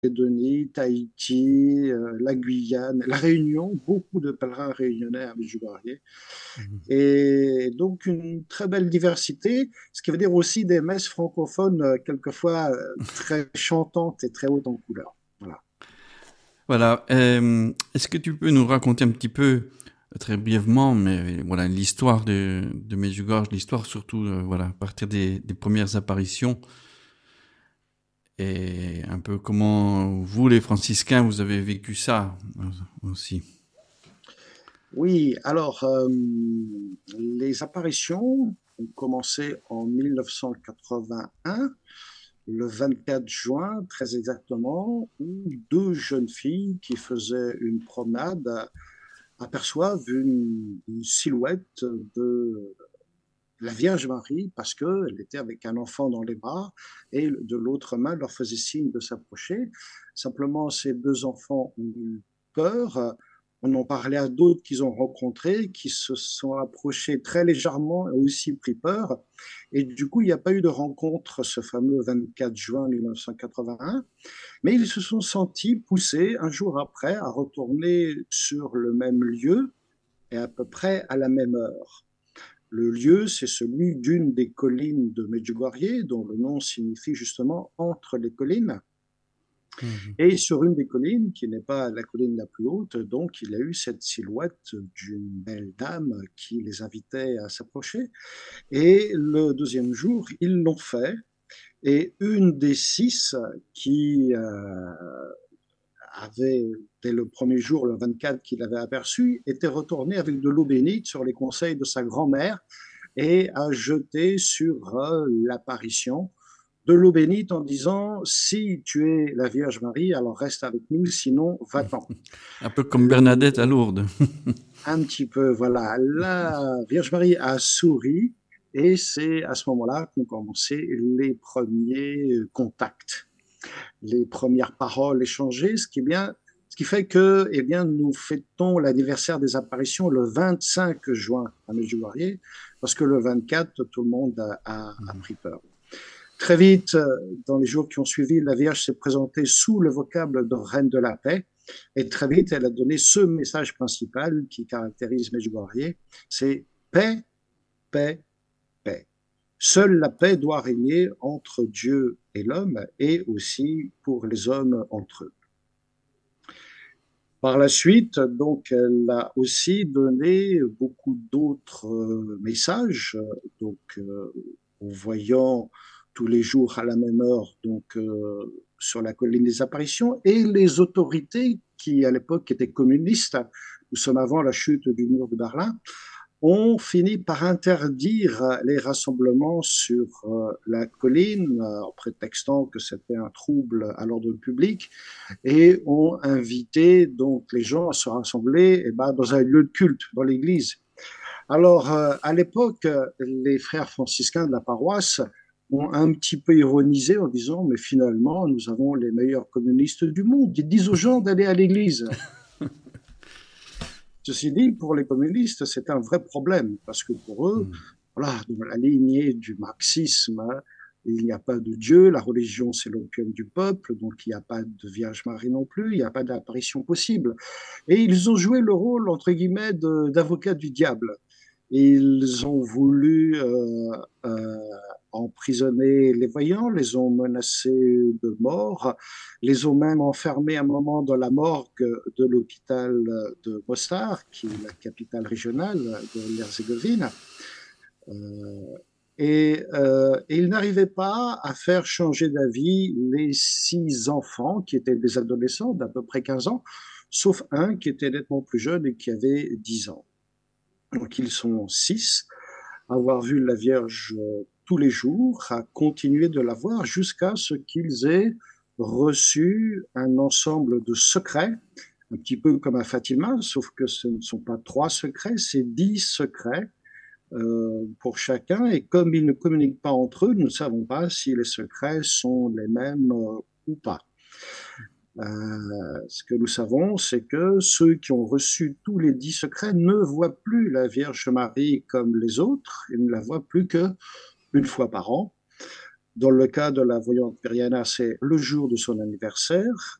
Calédonie, Tahiti, la Guyane, la Réunion, beaucoup de pèlerins réunionnais à Medjugorje. Mhm. Et donc une très belle diversité, ce qui veut dire aussi des messes francophones quelquefois très chantantes et très hautes en couleur. Voilà. Voilà. Est-ce que tu peux nous raconter un petit peu, très brièvement, mais voilà, l'histoire de Medjugorje, l'histoire surtout, voilà, à partir des premières apparitions et un peu comment vous, les franciscains, vous avez vécu ça aussi. Oui, alors les apparitions ont commencé en 1981, le 24 juin très exactement, où deux jeunes filles qui faisaient une promenade aperçoivent une silhouette de la Vierge Marie parce qu'elle était avec un enfant dans les bras et de l'autre main leur faisait signe de s'approcher. Simplement, ces deux enfants ont eu peur. On en parlait à d'autres qu'ils ont rencontrés, qui se sont approchés très légèrement et aussi pris peur. Et du coup, il n'y a pas eu de rencontre ce fameux 24 juin 1981, mais ils se sont sentis poussés un jour après à retourner sur le même lieu et à peu près à la même heure. Le lieu, c'est celui d'une des collines de Medjugorje, dont le nom signifie justement entre les collines. Mhm. Et sur une des collines, qui n'est pas la colline la plus haute, donc il y a eu cette silhouette d'une belle dame qui les invitait à s'approcher. Et le deuxième jour, ils l'ont fait. Et une des six qui avait, dès le premier jour, le 24 qu'il avait aperçu, était retournée avec de l'eau bénite sur les conseils de sa grand-mère et a jeté sur l'apparition de l'eau bénite en disant si tu es la Vierge Marie, alors reste avec nous, sinon va-t'en. Un peu comme Bernadette à Lourdes. Un petit peu, voilà. La Vierge Marie a souri et c'est à ce moment-là qu'ont commencé les premiers contacts, les premières paroles échangées, ce qui fait que, eh bien, nous fêtons l'anniversaire des apparitions le 25 juin à Medjugorje, parce que le 24, tout le monde a Mhm. pris peur. Très vite, dans les jours qui ont suivi, la Vierge s'est présentée sous le vocable de Reine de la Paix. Et très vite, elle a donné ce message principal qui caractérise Medjugorje, c'est paix, paix, paix. Seule la paix doit régner entre Dieu et l'homme et aussi pour les hommes entre eux. Par la suite, donc, elle a aussi donné beaucoup d'autres messages. Donc, en voyant tous les jours à la même heure, donc, sur la colline des apparitions, et les autorités qui, à l'époque, étaient communistes, nous sommes avant la chute du mur de Berlin, ont fini par interdire les rassemblements sur la colline en prétextant que c'était un trouble à l'ordre public et ont invité donc les gens à se rassembler dans un lieu de culte, dans l'église. Alors, à l'époque, les frères franciscains de la paroisse ont un petit peu ironisé en disant, mais finalement, nous avons les meilleurs communistes du monde. Ils disent aux gens d'aller à l'église. Ceci dit, pour les communistes, c'est un vrai problème, parce que pour eux, Mhm. voilà, dans la lignée du marxisme, il n'y a pas de Dieu, la religion c'est l'opium du peuple, donc il n'y a pas de Vierge Marie non plus, il n'y a pas d'apparition possible. Et ils ont joué le rôle, entre guillemets, d'avocat du diable. Ils ont voulu euh, emprisonner les voyants, les ont menacés de mort, les ont même enfermés un moment dans la morgue de l'hôpital de Mostar, qui est la capitale régionale de l'Herzégovine. Euh, et ils n'arrivaient pas à faire changer d'avis les six enfants qui étaient des adolescents d'à peu près 15 ans, sauf un qui était nettement plus jeune et qui avait 10 ans. Donc ils sont six à avoir vu la Vierge tous les jours, à continuer de la voir jusqu'à ce qu'ils aient reçu un ensemble de secrets, un petit peu comme à Fatima, sauf que ce ne sont pas trois secrets, c'est 10 secrets pour chacun. Et comme ils ne communiquent pas entre eux, nous ne savons pas si les secrets sont les mêmes ou pas. Ce que nous savons, c'est que ceux qui ont reçu tous les 10 secrets ne voient plus la Vierge Marie comme les autres, ils ne la voient plus qu'une fois par an. Dans le cas de la voyante Periana, c'est le jour de son anniversaire.